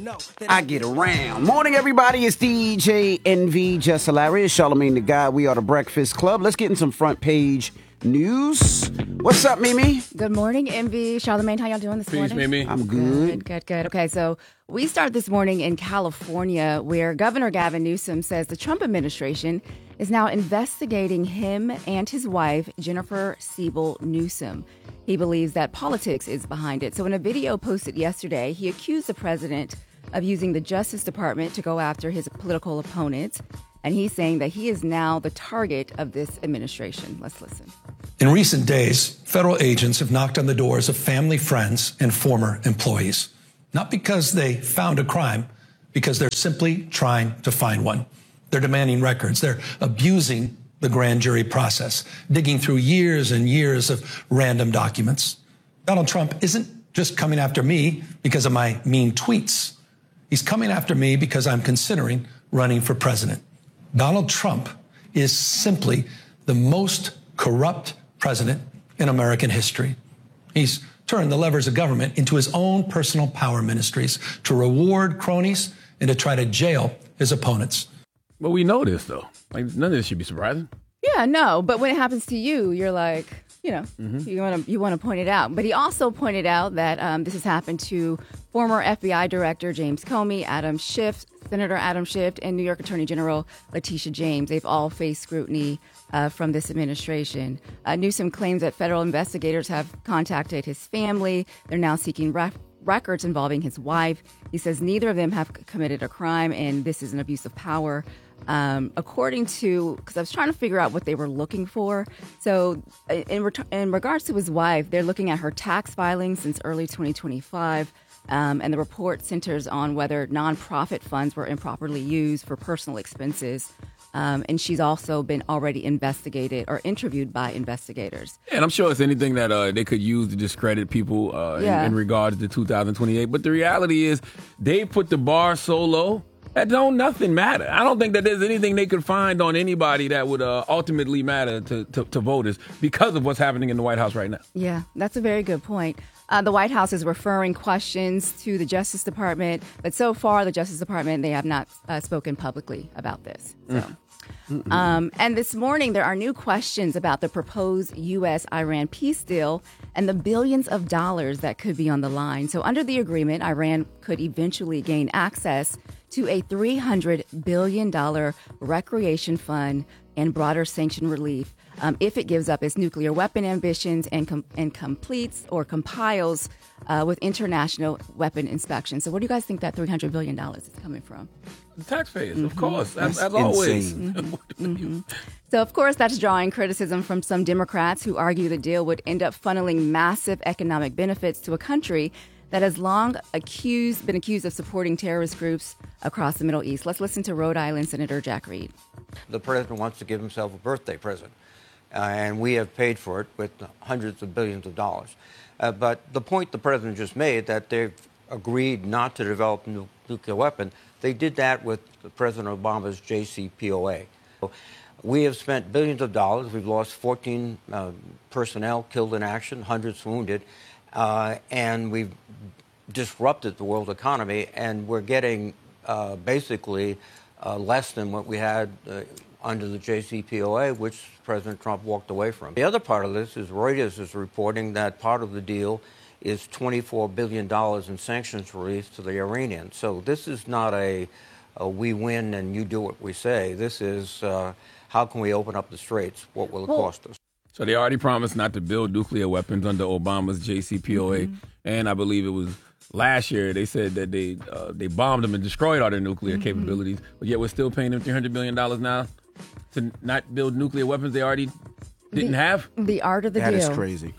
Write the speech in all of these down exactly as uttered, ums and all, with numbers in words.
I get around. Morning, everybody. It's D J N V, Just Hilarious, Charlamagne the God. We are the Breakfast Club. Let's get in some front page news. What's up, Mimi? Good morning, Envy. Charlamagne, how y'all doing this Peace, morning? Mimi. I'm good. Good, good, good. Okay, so we start this morning in California, where Governor Gavin Newsom says the Trump administration is now investigating him and his wife, Jennifer Siebel Newsom. He believes that politics is behind it. So in a video posted yesterday, he accused the president of using the Justice Department to go after his political opponents. And he's saying that he is now the target of this administration. Let's listen. In recent days, federal agents have knocked on the doors of family, friends, and former employees. Not because they found a crime, because they're simply trying to find one. They're demanding records. They're abusing the grand jury process, digging through years and years of random documents. Donald Trump isn't just coming after me because of my mean tweets. He's coming after me because I'm considering running for president. Donald Trump is simply the most corrupt president in American history. He's turned the levers of government into his own personal power ministries to reward cronies and to try to jail his opponents. Well, we know this, though. Like, none of this should be surprising. Yeah, no, but when it happens to you, you're like, you know, mm-hmm. you want to you want to point it out. But he also pointed out that um, this has happened to former F B I Director James Comey, Adam Schiff, Senator Adam Schiff, and New York Attorney General Letitia James. They've all faced scrutiny uh, from this administration. Uh, Newsom claims that federal investigators have contacted his family. They're now seeking ref- records involving his wife. He says neither of them have c- committed a crime, and this is an abuse of power. Um, according to, because I was trying to figure out what they were looking for. So in, ret- in regards to his wife, they're looking at her tax filings since early twenty twenty-five. Um, and the report centers on whether nonprofit funds were improperly used for personal expenses. Um, and she's also been already investigated or interviewed by investigators. And I'm sure it's anything that uh, they could use to discredit people uh, yeah. in, in regards to two thousand twenty-eight. But the reality is they put the bar so low that don't nothing matter. I don't think that there's anything they could find on anybody that would uh, ultimately matter to, to, to voters because of what's happening in the White House right now. Yeah, that's a very good point. Uh, the White House is referring questions to the Justice Department, but so far the Justice Department, they have not uh, spoken publicly about this. So. Mm. Um, and this morning, there are new questions about the proposed U S Iran peace deal and the billions of dollars that could be on the line. So under the agreement, Iran could eventually gain access to a three hundred billion dollars recreation fund and broader sanction relief um, if it gives up its nuclear weapon ambitions and, com- and completes or compiles uh, with international weapon inspection. So where do you guys think that three hundred billion dollars is coming from? The taxpayers, mm-hmm. of course, as, as always. Mm-hmm. mm-hmm. So, of course, that's drawing criticism from some Democrats who argue the deal would end up funneling massive economic benefits to a country that has long accused, been accused of supporting terrorist groups across the Middle East. Let's listen to Rhode Island Senator Jack Reed. The president wants to give himself a birthday present, uh, and we have paid for it with hundreds of billions of dollars. Uh, but the point the president just made, that they've agreed not to develop a nu- nuclear weapon, they did that with President Obama's J C P O A. So we have spent billions of dollars. We've lost fourteen uh, personnel killed in action, hundreds wounded, uh, and we've disrupted the world economy, and we're getting uh, basically uh, less than what we had uh, under the J C P O A, which President Trump walked away from. The other part of this is Reuters is reporting that part of the deal is twenty-four billion dollars in sanctions relief to the Iranians. So this is not a, a we win and you do what we say. This is uh, how can we open up the straits? What will it well, cost us? So they already promised not to build nuclear weapons under Obama's J C P O A. Mm-hmm. And I believe it was last year they said that they uh, they bombed them and destroyed all their nuclear mm-hmm. capabilities. But yet we're still paying them three hundred billion dollars now to not build nuclear weapons they already didn't the, have? The art of the that deal. That is crazy.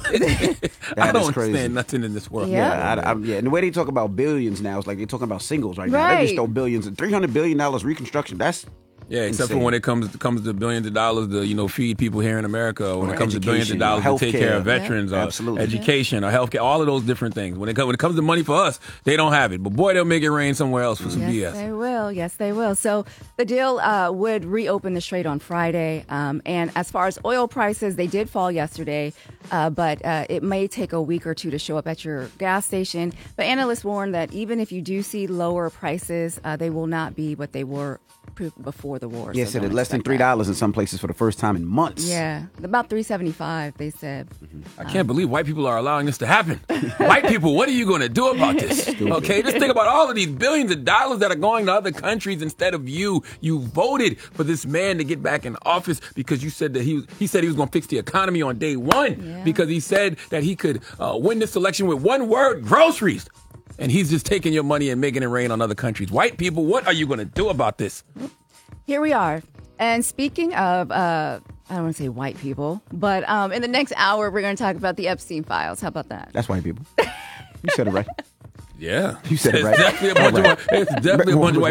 I don't crazy. understand nothing in this world. Yeah, I, I, yeah. And the way they talk about billions now, it's like they're talking about singles right, right. now. They just throw billions. And three hundred billion dollars reconstruction, that's Yeah, except Insane. for when it comes to, comes to billions of dollars to, you know, feed people here in America, or when Or it comes to billions of education, dollars to take healthcare. care of veterans, Yeah. or Absolutely. education, or healthcare, all of those different things. When it, co- when it comes to money for us, they don't have it. But boy, they'll make it rain somewhere else for some Yes, B S. they will. Yes, they will. So the deal uh, would reopen the Strait on Friday. Um, and as far as oil prices, they did fall yesterday, uh, but uh, it may take a week or two to show up at your gas station. But analysts warn that even if you do see lower prices, uh, they will not be what they were pre- before the war. Yes, so at don't less than expect three that. dollars in some places for the first time in months. Yeah, about three seventy-five. They said. I can't believe white people are allowing this to happen. White people, what are you going to do about this? Okay, just think about all of these billions of dollars that are going to other countries instead of you. You voted for this man to get back in office because you said that he was, he said he was going to fix the economy on day one Yeah. because he said that he could uh, win this election with one word: groceries. And he's just taking your money and making it rain on other countries. White people, what are you going to do about this? Here we are. And speaking of, uh, I don't want to say white people, but um, in the next hour, we're going to talk about the Epstein files. How about that? That's white people. You said it right. Yeah. You said it It's right. definitely a bunch of, it's definitely a bunch of white